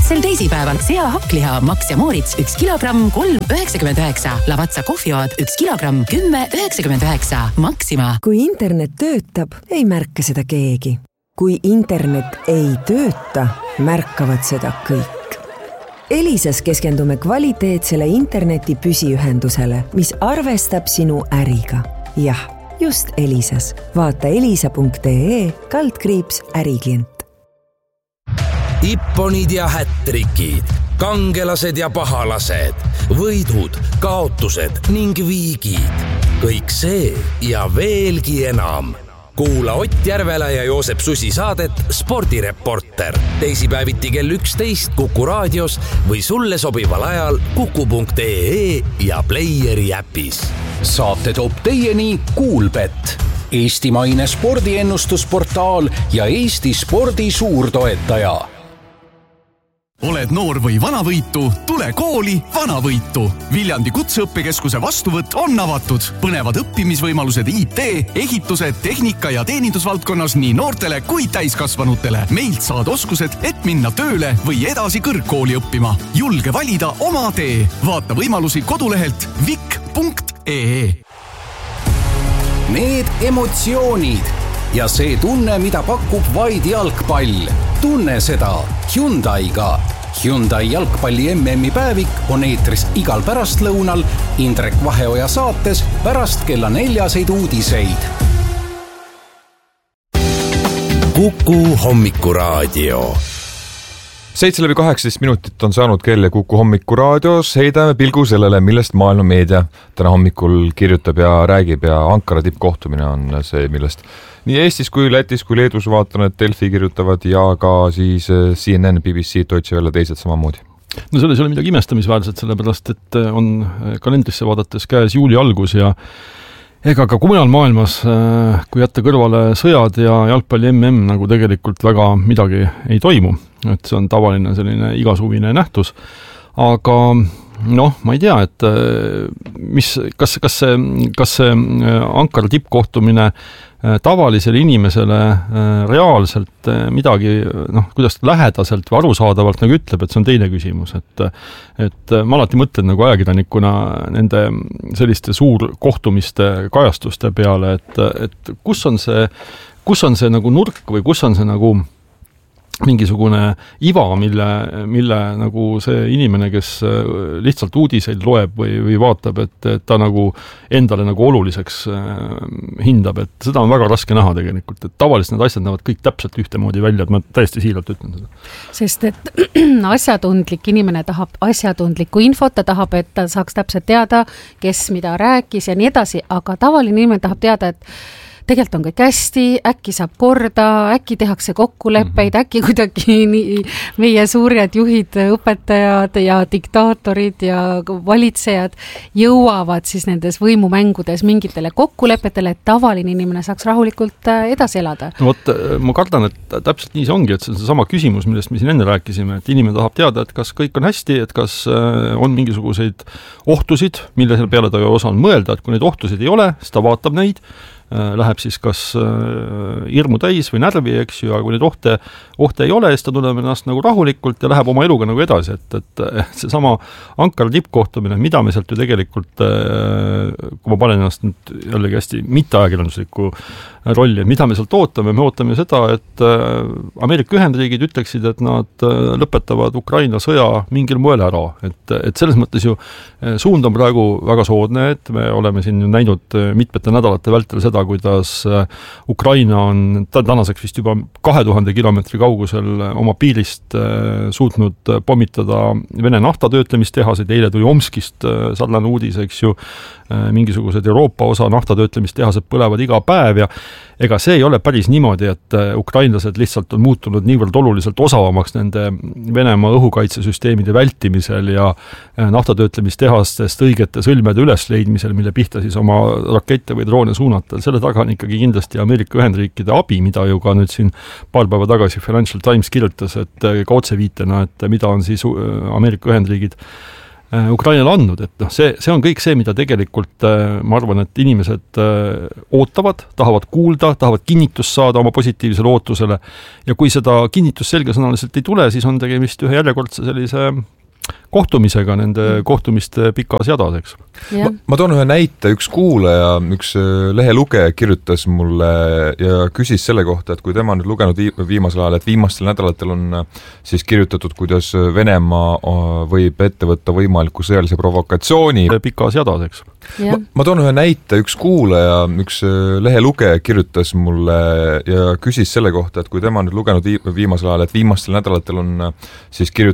sel teisipäeval sea hakkliha Max ja Moritz 1 kilogramm 3,99. Lavazza kohvioad 1 kilogramm 10,99. Maxima. Kui internet töötab, ei märka seda keegi. Kui internet ei tööta, märkavad seda kõik. Elisas keskendume kvaliteetsele interneti püsiühendusele, mis arvestab sinu äriga. Jah, just Elisas. Vaata elisa.ee/äriklient. Ipponid ja hättrikid, kangelased ja pahalased, võidud, kaotused ning viigid. Kõik see ja veelgi enam. Kuula Ott Järvela ja Joosep Susi saadet Spordireporter. Teisipäeviti kell 11 Kuku raadios või sulle sobival ajal kuku.ee ja Playeri äpis. Saate toob teieni Kuulbet, eestimaine spordiennustusportaal ja Eesti spordi suurtoetaja. Oled noor või vanavõitu? Tule kooli Vanavõitu. Viljandi kutseõppekeskuse vastuvõtt on avatud. Põnevad õppimisvõimalused IT, ehituse, tehnika ja teenindusvaldkonnas nii noortele kui täiskasvanutele. Meilt saad oskused, et minna tööle või edasi kõrgkooli õppima. Julge valida oma tee. Vaata võimalusi kodulehelt vik.ee. Need emotsioonid ja see tunne, mida pakub vaid jalgpall. Tunne seda Hyundai'ga. Hyundai jalgpalli MM-i päevik on eetris igal pärastlõunal Indrek Vaheoja saates pärast kella 4 uudiseid. Kuku hommikuraadio. 7:18 minutit on saanud kell ja Kuku hommikuraadios. Heidame pilgu sellele, millest maailma meedia täna hommikul kirjutab ja räägib ja Ankara tippkohtumine on see, millest nii Eestis kui Lätis kui Leedus vaatan, et Delfi kirjutavad ja ka siis CNN, BBC, Deutsche Welle teised samamoodi. No selles ei ole midagi imestamisväärset, sellepärast et on kalendrisse vaadates käes juuli algus ja ega ka mujal maailmas, kui jätta kõrvale sõjad ja jalgpalli MM, nagu tegelikult väga midagi ei toimu. Et see on tavaline selline igasuvine nähtus. Aga ma ei tea, et kas see Ankara tippkohtumine tavalisele inimesele reaalselt midagi, kuidas lähedaselt või arusaadavalt nagu ütleb, et see on teine küsimus, et ma alati mõtlen nagu ajakirjanikuna nende selliste suurkohtumiste kajastuste peale, et kus on see nagu nurk või kus on see nagu mingisugune iva, mille nagu see inimene, kes lihtsalt uudiseid loeb või vaatab, et ta nagu endale nagu oluliseks hindab, et seda on väga raske näha tegelikult, et tavaliselt need asjad näevad kõik täpselt ühtemoodi välja, et ma täiesti siiralt ütlen seda. Sest et asjatundlik inimene tahab asjatundlikku infot, ta tahab, et ta saaks täpselt teada, kes mida rääkis ja nii edasi, aga tavaline inimene tahab teada, et tegelikult on kõik hästi, äkki saab korda, äkki tehakse kokkuleppeid, äkki kuidagi meie suured juhid, õpetajad ja diktaatorid ja valitsejad jõuavad siis nendes võimumängudes mingitele kokkulepetele, et tavaline inimene saaks rahulikult edasi elada. No vot, ma kardan, et täpselt nii see ongi, et see on sama küsimus, millest me siin enne rääkisime, et inimene tahab teada, et kas kõik on hästi, et kas on mingisuguseid ohtusid, mille selle peale ta ei osanud mõelda, et kui neid ohtusid ei ole, siis ta vaatab neid, läheb siis kas hirmu täis või närvi, eks ju, aga kui neid ohte ei ole, siis ta tunneb ennast nagu rahulikult ja läheb oma eluga nagu edasi, et see sama Ankara tippkohtumine, mida me sealt ju tegelikult, kui ma panen ennast nüüd jällegi hästi mitteajakirjanduslikku rolli, mida me sealt ootame, me ootame seda, et Ameerika Ühendriigid ütleksid, et nad lõpetavad Ukraina sõja mingil moel ära, et selles mõttes ju suund on praegu väga soodne, et me oleme siin näinud mitmete nädalate vältel seda, kuidas Ukraina on tänaseks vist juba 2000 kilomeetri kaugusel oma piirist suutnud pommitada Vene naftatöötlemistehaseid, eile tuli Omskist sarnane uudis, eks ju, mingisugused Euroopa osa naftatöötlemistehased põlevad iga päev ja ega see ei ole päris niimoodi, et ukrainlased lihtsalt on muutunud niivõrd oluliselt osavamaks nende Venemaa õhukaitsesüsteemide vältimisel ja naftatöötlemistehastest õigete sõlmede ülesleidmisel, mille pihta siis oma rakette või droone suunata. Selle taga on ikkagi kindlasti Ameerika Ühendriikide abi, mida ju ka nüüd siin paar päeva tagasi Financial Times kirjutas, et ka otseviitena, et mida on siis Ameerika Ühendriigid Ukrainale andnud, et see on kõik see, mida tegelikult ma arvan, et inimesed ootavad, tahavad kuulda, tahavad kinnitust saada oma positiivsele ootusele ja kui seda kinnitust selgesõnaliselt ei tule, siis on tegemist ühe järjekordse sellise kohtumisega nende kohtumiste pikas jadas, eks. Ma toon ühe näite, üks kuulaja, üks lehelugeja kirjutas mulle ja küsis selle kohta, et kui tema on nüüd lugenud viimasel ajal, et viimastel nädalatel on siis kirjutatud, kuidas Venemaa võib ette võtta võimaliku sõjalise provokatsiooni pikas jadas, eks. Ma toon ühe näite, üks kuulaja, üks lehelugeja kirjutas mulle ja küsis selle kohta, et kui tema on nüüd lugenud viimasel ajal, et viimastel nädalatel on siis kirjutatud